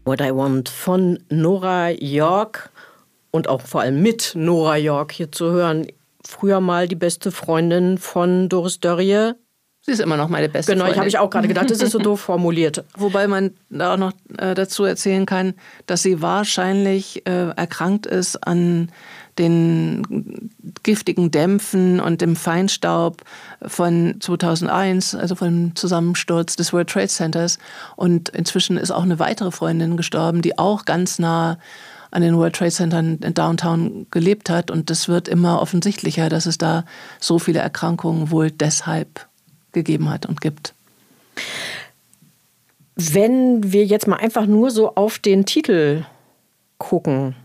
What I Want von Nora York und auch vor allem mit Nora York hier zu hören. Früher mal die beste Freundin von Doris Dörrie. Sie ist immer noch meine beste Freundin. Genau, habe ich auch gerade gedacht, das ist so doof formuliert. Wobei man da auch noch dazu erzählen kann, dass sie wahrscheinlich erkrankt ist an den giftigen Dämpfen und dem Feinstaub von 2001, also vom Zusammensturz des World Trade Centers. Und inzwischen ist auch eine weitere Freundin gestorben, die auch ganz nah an den World Trade Centern in Downtown gelebt hat. Und das wird immer offensichtlicher, dass es da so viele Erkrankungen wohl deshalb gegeben hat und gibt. Wenn wir jetzt mal einfach nur so auf den Titel gucken,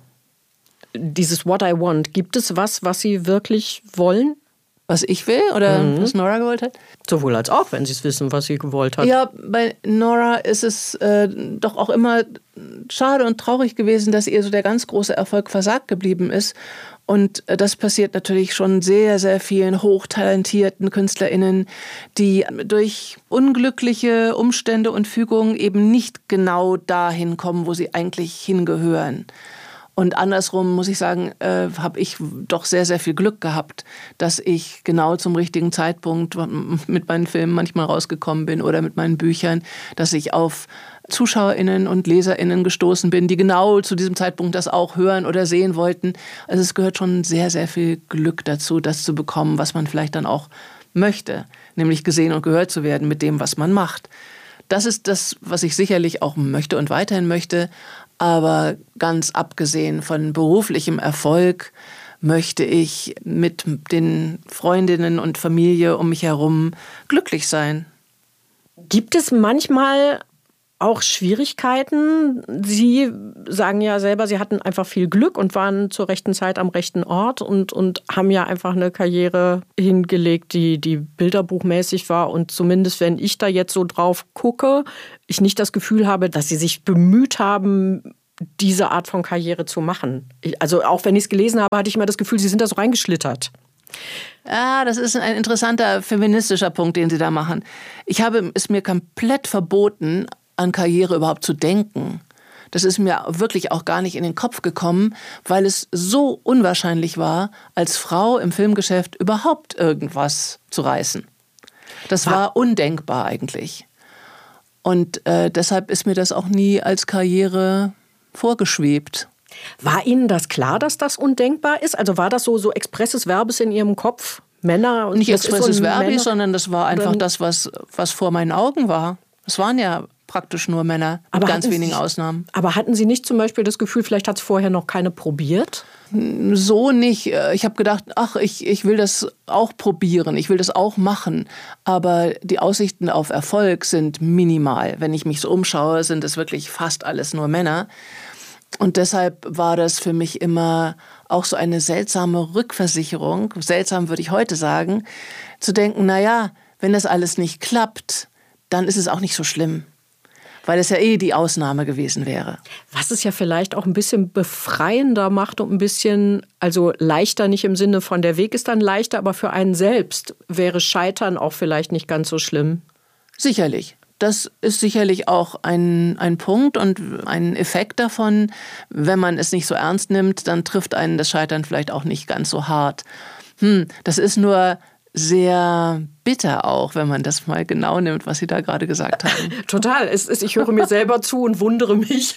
dieses What I Want, gibt es was Sie wirklich wollen? Was ich will oder was Nora gewollt hat? Sowohl als auch, wenn Sie es wissen, was sie gewollt hat. Ja, bei Nora ist es doch auch immer schade und traurig gewesen, dass ihr so der ganz große Erfolg versagt geblieben ist. Und das passiert natürlich schon sehr, sehr vielen hochtalentierten KünstlerInnen, die durch unglückliche Umstände und Fügungen eben nicht genau dahin kommen, wo sie eigentlich hingehören. Und andersrum, muss ich sagen, habe ich doch sehr, sehr viel Glück gehabt, dass ich genau zum richtigen Zeitpunkt mit meinen Filmen manchmal rausgekommen bin oder mit meinen Büchern, dass ich auf ZuschauerInnen und LeserInnen gestoßen bin, die genau zu diesem Zeitpunkt das auch hören oder sehen wollten. Also es gehört schon sehr, sehr viel Glück dazu, das zu bekommen, was man vielleicht dann auch möchte, nämlich gesehen und gehört zu werden mit dem, was man macht. Das ist das, was ich sicherlich auch möchte und weiterhin möchte. Aber ganz abgesehen von beruflichem Erfolg möchte ich mit den Freundinnen und Familie um mich herum glücklich sein. Gibt es manchmal auch Schwierigkeiten? Sie sagen ja selber, Sie hatten einfach viel Glück und waren zur rechten Zeit am rechten Ort und haben ja einfach eine Karriere hingelegt, die bilderbuchmäßig war. Und zumindest, wenn ich da jetzt so drauf gucke, ich nicht das Gefühl habe, dass Sie sich bemüht haben, diese Art von Karriere zu machen. Also auch wenn ich es gelesen habe, hatte ich immer das Gefühl, Sie sind da so reingeschlittert. Ja, das ist ein interessanter feministischer Punkt, den Sie da machen. Ich habe es mir komplett verboten, an Karriere überhaupt zu denken. Das ist mir wirklich auch gar nicht in den Kopf gekommen, weil es so unwahrscheinlich war, als Frau im Filmgeschäft überhaupt irgendwas zu reißen. Das war undenkbar eigentlich. Und deshalb ist mir das auch nie als Karriere vorgeschwebt. War Ihnen das klar, dass das undenkbar ist? Also war das so expresses Verbes in Ihrem Kopf? Männer und nicht expresses Verbes, sondern das war einfach das, was vor meinen Augen war. Es waren ja praktisch nur Männer, mit ganz wenigen Ausnahmen. Aber hatten Sie nicht zum Beispiel das Gefühl, vielleicht hat es vorher noch keine probiert? So nicht. Ich habe gedacht, ich will das auch probieren, ich will das auch machen. Aber die Aussichten auf Erfolg sind minimal. Wenn ich mich so umschaue, sind es wirklich fast alles nur Männer. Und deshalb war das für mich immer auch so eine seltsame Rückversicherung, seltsam würde ich heute sagen, zu denken, naja, wenn das alles nicht klappt, dann ist es auch nicht so schlimm. Weil es ja die Ausnahme gewesen wäre. Was es ja vielleicht auch ein bisschen befreiender macht und ein bisschen, also leichter nicht im Sinne von der Weg ist dann leichter, aber für einen selbst wäre Scheitern auch vielleicht nicht ganz so schlimm. Sicherlich. Das ist sicherlich auch ein Punkt und ein Effekt davon. Wenn man es nicht so ernst nimmt, dann trifft einen das Scheitern vielleicht auch nicht ganz so hart. Das ist nur sehr bitter auch, wenn man das mal genau nimmt, was Sie da gerade gesagt haben. Total. Ich höre mir selber zu und wundere mich.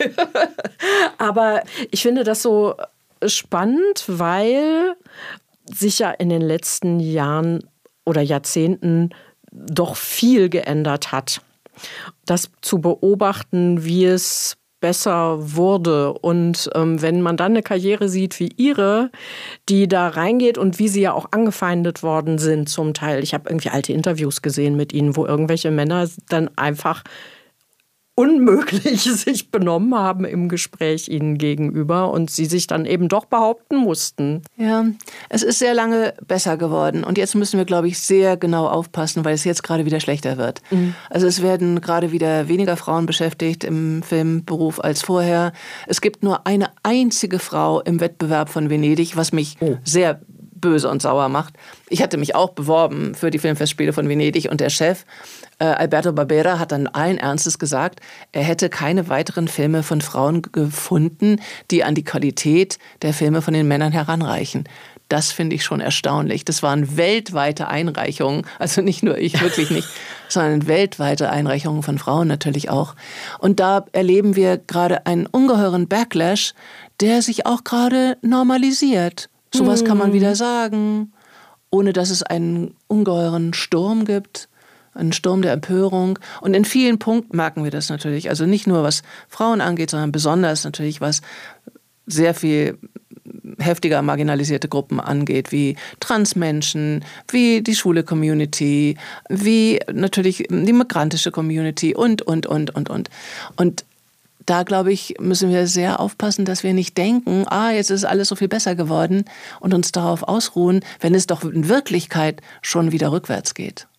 Aber ich finde das so spannend, weil sich ja in den letzten Jahren oder Jahrzehnten doch viel geändert hat. Das zu beobachten, wie es besser wurde. Und wenn man dann eine Karriere sieht wie Ihre, die da reingeht und wie Sie ja auch angefeindet worden sind zum Teil. Ich habe irgendwie alte Interviews gesehen mit Ihnen, wo irgendwelche Männer dann einfach unmöglich sich benommen haben im Gespräch Ihnen gegenüber und Sie sich dann eben doch behaupten mussten. Ja, es ist sehr lange besser geworden und jetzt müssen wir, glaube ich, sehr genau aufpassen, weil es jetzt gerade wieder schlechter wird. Also es werden gerade wieder weniger Frauen beschäftigt im Filmberuf als vorher. Es gibt nur eine einzige Frau im Wettbewerb von Venedig, was mich sehr böse und sauer macht. Ich hatte mich auch beworben für die Filmfestspiele von Venedig und der Chef, Alberto Barbera, hat dann allen Ernstes gesagt, er hätte keine weiteren Filme von Frauen gefunden, die an die Qualität der Filme von den Männern heranreichen. Das finde ich schon erstaunlich. Das waren weltweite Einreichungen, also nicht nur ich, wirklich nicht, sondern weltweite Einreichungen von Frauen natürlich auch. Und da erleben wir gerade einen ungeheuren Backlash, der sich auch gerade normalisiert. Sowas kann man wieder sagen, ohne dass es einen ungeheuren Sturm gibt. Ein Sturm der Empörung. Und in vielen Punkten merken wir das natürlich. Also nicht nur was Frauen angeht, sondern besonders natürlich was sehr viel heftiger marginalisierte Gruppen angeht, wie Transmenschen, wie die schwule Community, wie natürlich die migrantische Community und. Und da, glaube ich, müssen wir sehr aufpassen, dass wir nicht denken, jetzt ist alles so viel besser geworden und uns darauf ausruhen, wenn es doch in Wirklichkeit schon wieder rückwärts geht.